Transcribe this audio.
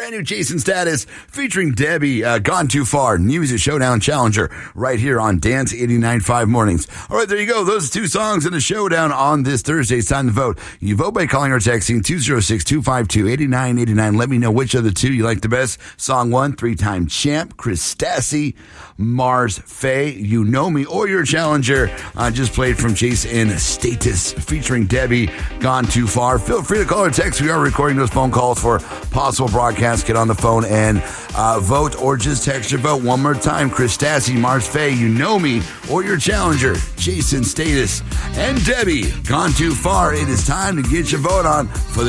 brand new Jason Status featuring Debbie, Gone Too Far, Music Showdown Challenger, right here on Dance 89.5 Mornings. All right, there you go. Those two songs in the showdown on this Thursday. It's time to vote. You vote by calling or texting 206-252-8989. Let me know which of the two you like the best. Song 1, three-time champ, Chris Stassi, Mars Faye, You Know Me, or your challenger. Just played from Jason Status featuring Debbie, Gone Too Far. Feel free to call or text. We are recording those phone calls for possible broadcasts. Get on the phone and vote, or just text your vote one more time. Chris Stassi, Mars Faye, You Know Me, or your challenger, Jason Status and Debbie, Gone Too Far. It is time to get your vote on for the